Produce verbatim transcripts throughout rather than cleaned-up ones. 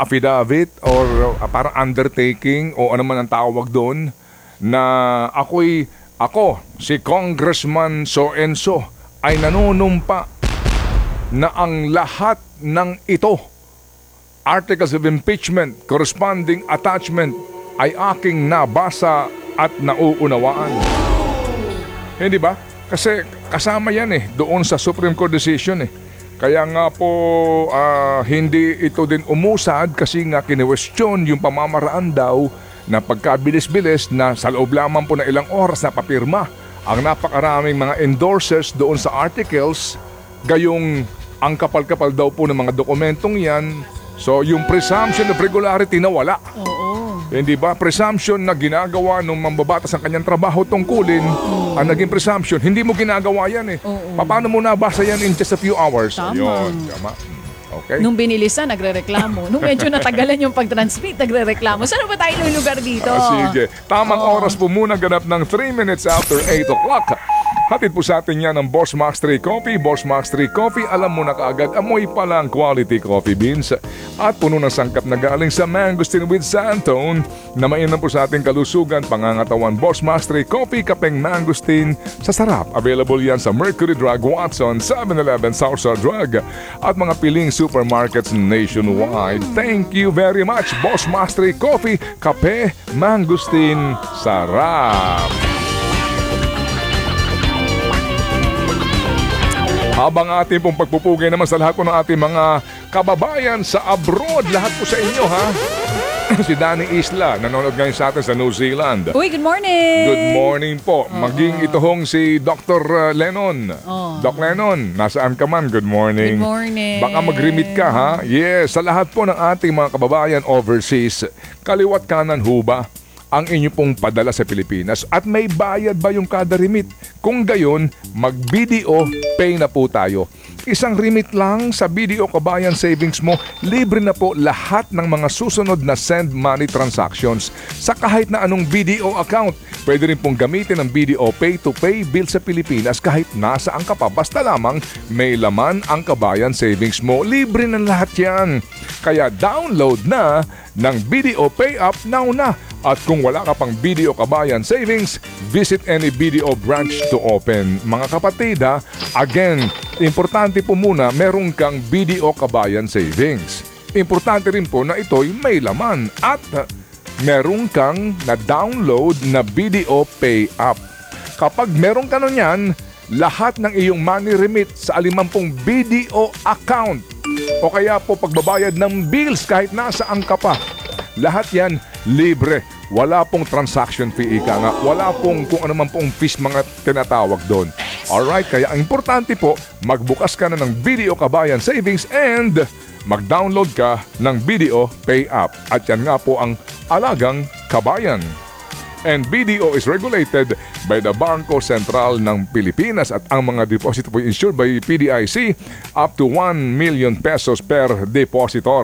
affidavit or uh, parang undertaking o ano man ang tawag doon na ako'y ako, si Congressman So-and-so ay nanunumpa na ang lahat ng ito, articles of impeachment, corresponding attachment, ay aking nabasa at nauunawaan. Hindi ba? Kasi kasama yan eh, doon sa Supreme Court decision eh. Kaya nga po, uh, hindi ito din umusad kasi nga kinwestiyon yung pamamaraan daw na pagkabilis-bilis na sa loob lamang po na ilang oras na papirma ang napakaraming mga endorsers doon sa articles, gayong ang kapal-kapal daw po ng mga dokumentong yan. So yung presumption of regularity nawala. Oo. Hindi ba? Presumption na ginagawa ng mambabatas ang kanyang trabaho tungkulin, mm. ang naging presumption, hindi mo ginagawa yan eh. Oo. Paano mo nabasa yan in just a few hours? Tama. Yun, tama. Okay. Nung binilisan, nagre-reklamo. Nung medyo natagalan yung pag-transmit, nagre-reklamo. Saan ba tayo lulugar dito? Ah, sige. Tamang Oo. oras po muna ganap ng three minutes after eight o'clock. Hatid po sa atin yan ng Boss Max three Coffee. Boss Max three Coffee, alam mo na kaagad, amoy pa lang quality coffee beans at puno ng sangkap na galing sa Mangosteen with Santone na mainam po sa ating kalusugan, pangangatawan. Boss Max three Coffee, kapeng Mangosteen sa sarap. Available yan sa Mercury Drug, Watson, seven eleven, Southstar Drug at mga piling supermarkets nationwide. Thank you very much, Boss Max three Coffee, kape, Mangosteen, sarap. Habang ating pong pagpupugay naman sa lahat po ng ating mga kababayan sa abroad, lahat po sa inyo ha. Si Danny Isla, nanonood ngayon sa atin sa New Zealand. Uy, good morning! Good morning po. Uh-oh. Maging ito hong si Doctor Lennon. Oh. Doc Lennon, nasaan ka man? Good morning. Good morning. Baka mag-remit ka ha. Yes, sa lahat po ng ating mga kababayan overseas, kaliwat kanan ho ba ang inyo pong padala sa Pilipinas at may bayad ba yung kada remit? Kung gayon, mag-B D O pay na po tayo. Isang remit lang sa B D O Kabayan Savings mo, libre na po lahat ng mga susunod na send money transactions sa kahit na anong B D O account. Pwede rin pong gamitin ang B D O Pay to Pay bill sa Pilipinas kahit nasaan ka pa. Basta lamang may laman ang Kabayan Savings mo. Libre na lahat yan. Kaya download na ng B D O Pay app now na. At kung wala ka pang B D O Kabayan Savings, visit any B D O branch to open. Mga kapatid ha, again, importante po muna meron kang B D O Kabayan Savings. Importante rin po na ito'y may laman at meron kang na-download na B D O Pay app. Kapag meron ka nun yan, lahat ng iyong money remit sa alimampung B D O account o kaya po pagbabayad ng bills kahit nasaan ka pa, lahat yan libre. Wala pong transaction fee, ika nga. Wala pong kung ano man pong fees mga tinatawag doon. Alright, kaya ang importante po, magbukas ka na ng B D O Kabayan Savings and mag-download ka ng B D O Pay app. At yan nga po ang Alagang Kabayan. And B D O is regulated by the Bangko Sentral ng Pilipinas at ang mga deposit po insured by P D I C up to one million pesos per depositor.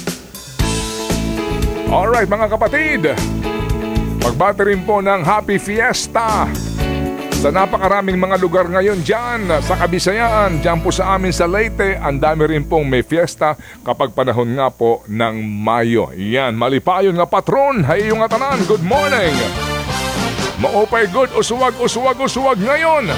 Alright mga kapatid, magbati rin po ng Happy Fiesta sa napakaraming mga lugar ngayon dyan sa Kabisayaan, dyan po sa amin sa Leyte. Ang dami rin pong may fiesta kapag panahon nga po ng Mayo. Yan, malipayon nga patron, hayo nga tanan, good morning. Maupay good, uswag, uswag, uswag ngayon.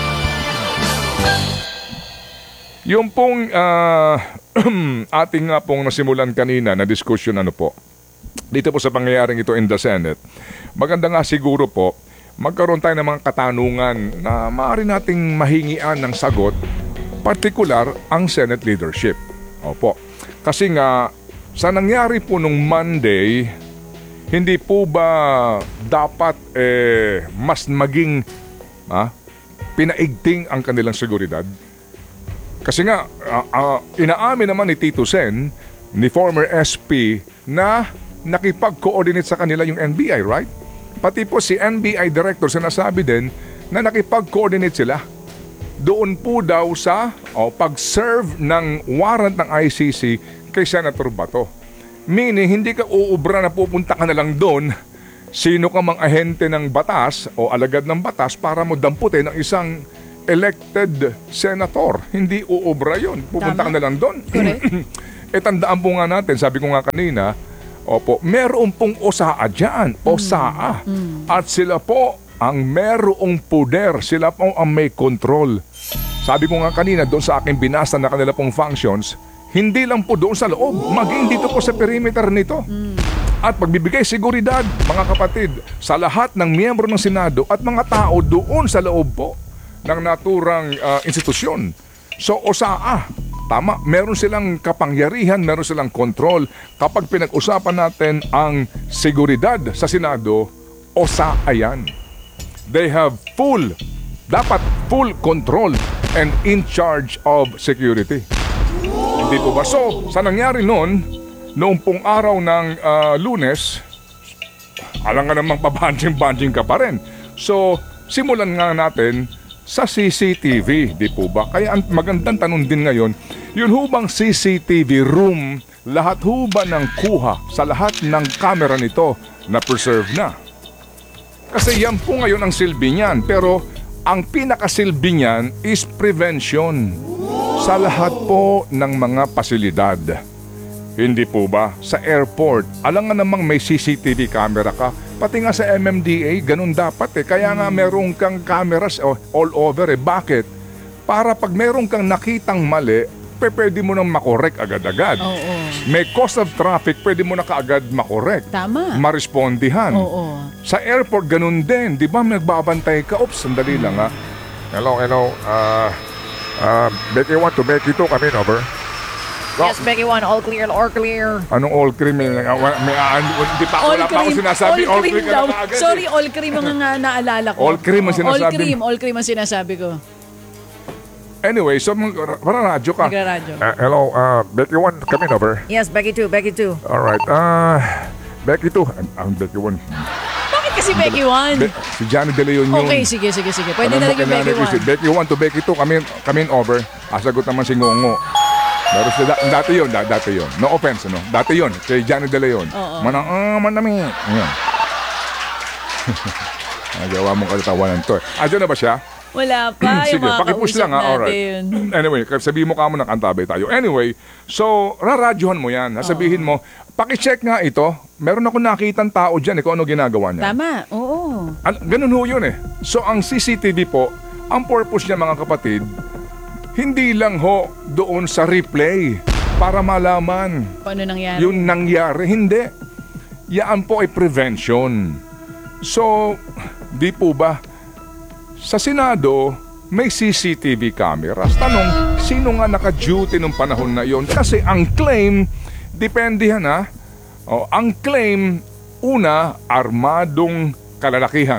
Yung pong uh, ating nga pong nasimulan kanina na discussion ano po, dito po sa pangyayaring ito in the Senate, maganda nga siguro po magkaroon tayo ng mga katanungan na maaari nating mahingian ng sagot, partikular ang Senate leadership. Opo. Kasi nga, sa nangyari po nung Monday, hindi po ba dapat eh, mas maging ah, pinaigting ang kanilang seguridad? Kasi nga, uh, uh, inaamin naman ni Tito Sen, ni former S P, na nakipag-coordinate sa kanila yung N B I, right? Pati po si N B I Director sinasabi din na nakipag-coordinate sila. Doon po daw sa oh, pag-serve ng warrant ng I C C kay Senator Bato. Meaning, hindi ka uubra na pupunta ka na lang doon, sino ka mang ahente ng batas o alagad ng batas para mo damputin ng isang elected senator. Hindi uubra yun. Pupunta Tama. Ka na lang doon. E tandaan po nga natin, sabi ko nga kanina, opo, meron pong osaa dyan, osaa. At sila po ang merong puder, sila po ang may control. Sabi ko nga kanina, doon sa aking binasa na kanila pong functions, hindi lang po doon sa loob, maging dito po sa perimeter nito. At pagbibigay seguridad, mga kapatid, sa lahat ng miyembro ng Senado at mga tao doon sa loob po ng naturang uh, institusyon. So, osaa. Tama, meron silang kapangyarihan, meron silang kontrol. Kapag pinag-usapan natin ang seguridad sa Senado, osaa yan. They have full, dapat full control and in charge of security. Hindi po ba? So, sa nangyari noon, noong pong araw ng uh, Lunes, alam nga namang pabanjing-banjing ka pa rin. So, simulan nga natin sa C C T V, di po ba? Kaya ang magandang tanong din ngayon, yun hubang C C T V room, lahat huba ng kuha sa lahat ng camera nito na preserve na? Kasi yan po ngayon ang silbi niyan, pero ang pinakasilbi niyan is prevention sa lahat po ng mga pasilidad. Hindi po ba? Sa airport, alam nga namang may C C T V camera ka. Pati nga sa M M D A, ganun dapat eh. Kaya nga meron kang cameras all over eh. Bakit? Para pag meron kang nakitang mali, pwede mo nang makorek agad-agad. Oo. May cause of traffic, pwede mo na kaagad makorek. Tama. Marespondihan. Oo. Sa airport, ganun din. Di ba nagbabantay ka? Oops, sandali lang ha. Hello, hello. Uh, uh, Becky one to Becky two, come in, over. Yes, Becky one, all clear, all clear. Anong all cream? May, may, may, hindi pa, All wala pa ako cream, sinasabi. all All cream cream ka daw. na kaagad. Sorry, eh. all cream ang nga naalala ko. All cream ang Oh, sinasabi All mo. cream, all cream ang sinasabi ko. Anyway, so para radyo ka. Nagra-radyo. Uh, hello, uh, Becky one, come in, over. Yes, Becky two, Becky two. Alright, uh, Becky two. Ang Becky one. Bakit kasi Becky one? Be, si Johnny De Leon yun. Okay, sige, sige, sige. Pwede Tanong na mo rin yung kay Becky Nanay one. Christy, Becky one to Becky two, come in, come in, over. Asagot naman si Ngongo. Pero sila, dati yun, da, dati yun. No offense, ano? Dati yun, kay Johnny De Leon. Oo. Manang, ah, manami. Ayan. Nagawa mong katatawanan to. Andiyan na ba siya? Wala pa. Sige, yung mga pakipush kausap lang ha, alright. natin. Anyway, sabihin mo ka mo ng antabay tayo. Anyway, so, raradyohan mo yan. Sabihin mo, pakicheck nga ito. Meron ako nakitang tao dyan, eh, kung ano ginagawa niya. Tama, oo. An- ganun ho yun eh. So, ang C C T V po, ang purpose niya mga kapatid, hindi lang ho doon sa replay para malaman Paano nangyari? yung nangyari. Hindi. Yan po ay prevention. So, di po ba, sa Senado, may C C T V cameras. Tanong, sino nga naka-duty nung panahon na yon? Kasi ang claim, depende yan ha. O, ang claim, una, armadong kalalakihan.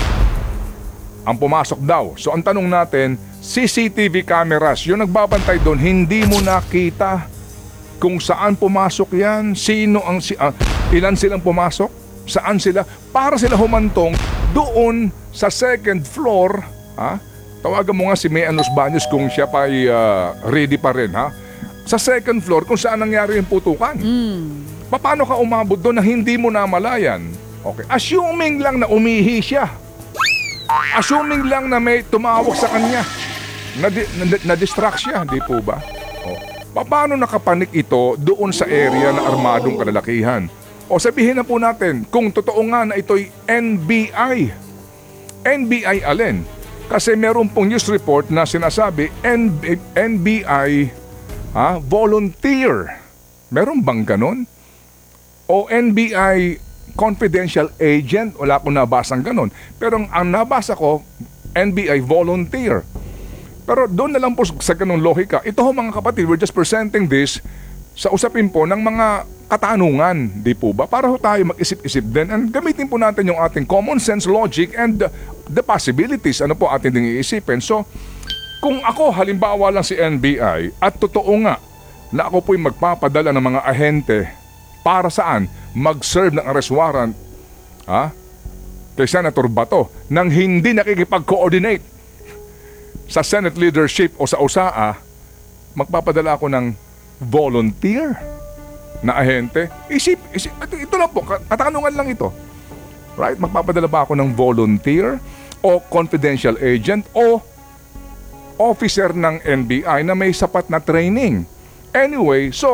Ang pumasok daw. So ang tanong natin, C C T V cameras, yung nagbabantay doon, hindi mo nakita kung saan pumasok yan, sino ang, si, uh, ilan silang pumasok, saan sila, para sila humantong doon sa second floor, ha? Tawagan mo nga si May Anos Baños kung siya pa ay uh, ready pa rin, ha? Sa second floor kung saan nangyari yung putukan. Mm. Paano ka umabot doon na hindi mo namalayan? Okay, assuming lang na umihi siya. Assuming lang na may tumawag sa kanya. Na, na, na distract siya, di po ba? O, paano nakapanik ito doon sa area na armadong kalalakihan? O sabihin na po natin, kung totoo nga na ito'y N B I. N B I alin? Kasi meron pong news report na sinasabi N B I ha, volunteer. Meron bang ganon? O N B I confidential agent? Wala akong nabasang ganon. Pero ang, ang nabasa ko, N B I volunteer. Pero doon na lang po sa ganong lohika. Ito ho mga kapatid, we're just presenting this sa usapin po ng mga katanungan, di po ba? Para ho tayo mag-isip-isip din and gamitin po natin yung ating common sense logic and the, the possibilities. Ano po ating ding iisipin? So, kung ako halimbawa lang si N B I at totoo nga na ako po'y magpapadala ng mga ahente para saan? Mag-serve ng arrest warrant ha? Kay Senator Bato nang hindi nakikipag-coordinate sa Senate leadership o sa U S A A, magpapadala ako ng volunteer na ahente. Isip, isip, ito lang po, katanungan lang ito. Right? Magpapadala ba ako ng volunteer o confidential agent o officer ng N B I na may sapat na training? Anyway, so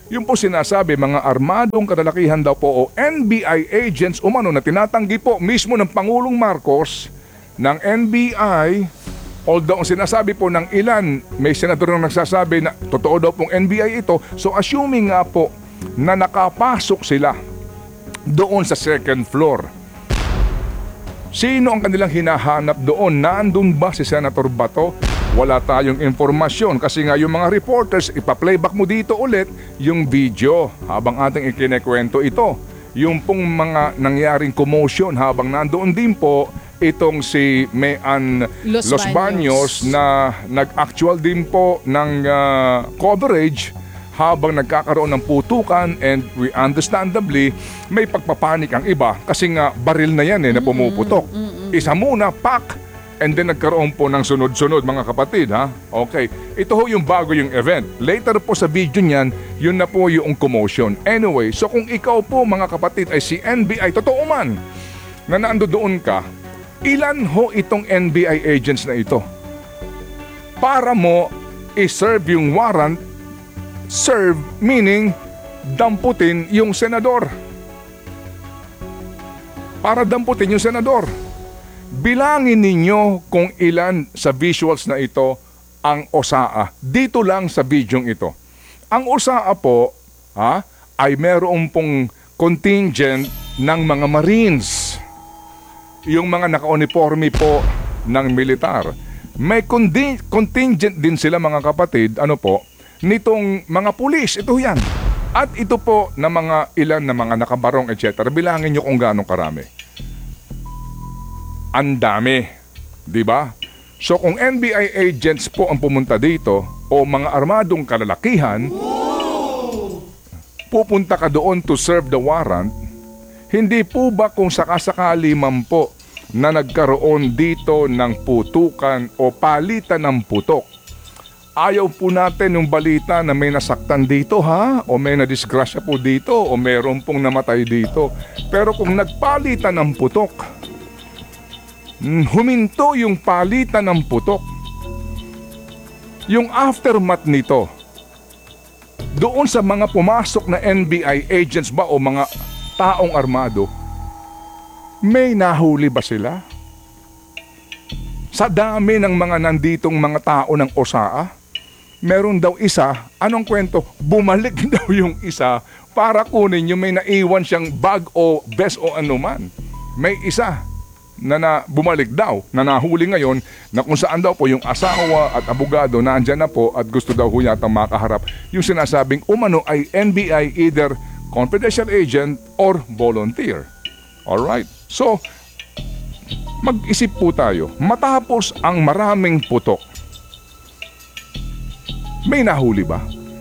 Yung po sinasabi, mga armadong kalalakihan daw po o N B I agents umano na tinatanggi po mismo ng Pangulong Marcos ng N B I. Although ang sinasabi po ng ilan, may senador na nagsasabi na totoo daw pong N B I ito. So assuming nga po na nakapasok sila doon sa second floor, sino ang kanilang hinahanap doon? Nandun ba si Senator Bato? Wala tayong informasyon kasi nga yung mga reporters, ipa-playback mo dito ulit yung video habang ating ikinekwento ito. Yung pong mga nangyaring commotion habang nandoon din po itong si Mayan Los Los, Baños. Baños na nag-actual din po ng ah, coverage habang nagkakaroon ng putukan, and we understandably may pagpapanik ang iba kasi nga baril na yan eh na pumuputok. Isa muna, pak! And then nagkaroon po ng sunod-sunod mga kapatid, ha? Okay, ito ho yung bago yung event. Later po sa video niyan, yun na po yung commotion. Anyway, so kung ikaw po mga kapatid ay si N B I, totoo man na naando doon ka, ilan ho itong N B I agents na ito? Para mo i-serve yung warrant, serve meaning damputin yung senador. Para damputin yung senador. Bilangin ninyo kung ilan sa visuals na ito ang O S A A. Dito lang sa bidyong ito. Ang O S A A po ha, ay meron pong contingent ng mga Marines. Yung mga naka-uniforme po ng militar. May condi- contingent din sila mga kapatid, ano po, nitong mga pulis. Ito yan. At ito po na mga ilan na mga nakabarong et cetera. Bilangin nyo kung gaano karami. Ang dami, di ba? So kung N B I agents po ang pumunta dito o mga armadong kalalakihan, pupunta ka doon to serve the warrant, hindi po ba kung sakasakali man po na nagkaroon dito ng putukan o palitan ng putok, ayaw po natin yung balita na may nasaktan dito ha, o may nadisgrasya po dito, o meron pong namatay dito. Pero kung nagpalitan ng putok, huminto yung palitan ng putok, yung aftermath nito, doon sa mga pumasok na N B I agents ba o mga taong armado, may nahuli ba sila? Sa dami ng mga nanditong mga tao ng O S A A, meron daw isa, anong kwento? Bumalik daw yung isa para kunin yung may naiwan siyang bag o vest o anuman. May isa na, na bumalik daw, na nahuli ngayon, na kung saan daw po yung asawa at abogado na andyan na po at gusto daw ho yata makaharap yung sinasabing umano ay N B I, either confidential agent or volunteer. Alright? So, mag-isip po tayo, matapos ang maraming putok, may nahuli ba?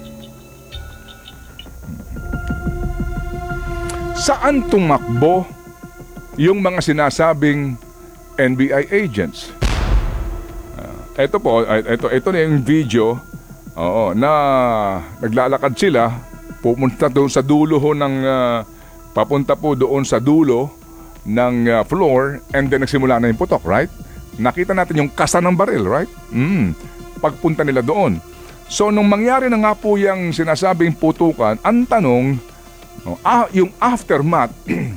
Saan tumakbo yung mga sinasabing N B I agents? Uh, ito po, ito, ito na yung video, oo, na naglalakad sila, pumunta doon sa dulo ho ng, uh, papunta po doon sa dulo ng uh, floor, and then nagsimula na yung putok, right? Nakita natin yung kasa ng baril, right? Mm, pagpunta nila doon. So, nung mangyari na nga po yung sinasabing putukan, ang tanong, no, ah, yung aftermath,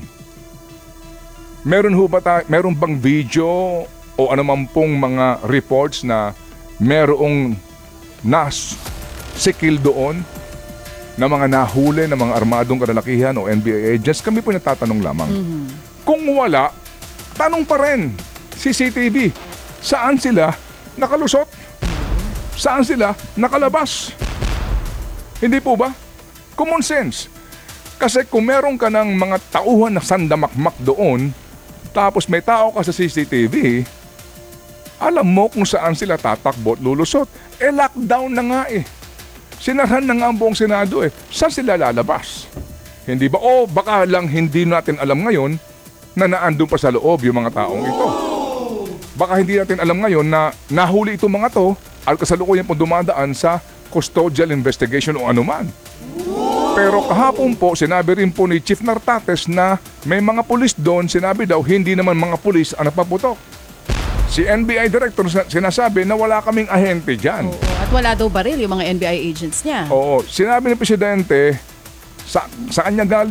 meron ho ba tayo, meron bang video o anuman pong mga reports na merong nas sikil doon na mga nahuli na mga armadong kalalakihan o N B I agents? Kami po natatanong lamang. Mm-hmm. Kung wala, tanong pa rin, C C T V, saan sila nakalusot? Saan sila nakalabas? Hindi po ba? Common sense. Kasi kung meron ka ng mga tauhan na sandamakmak doon, tapos may tao ka sa C C T V, alam mo kung saan sila tatakbo at lulusot. Eh, lockdown na nga eh. Sinarhan na nga ang buong Senado eh. Saan sila lalabas? Hindi ba? O baka lang hindi natin alam ngayon na naandun pa sa loob yung mga taong ito. Baka hindi natin alam ngayon na nahuli itong mga to at kasalukuyan po dumadaan sa custodial investigation o anuman. Pero kahapon po, sinabi rin po ni Chief Nartates na may mga pulis doon, sinabi daw hindi naman mga pulis ang napaputok. Si N B I Director sinasabi na wala kaming ahente dyan. Oo, at At wala daw baril yung mga N B I agents niya. Oo, sinabi ni Presidente, sa, sa kanya galing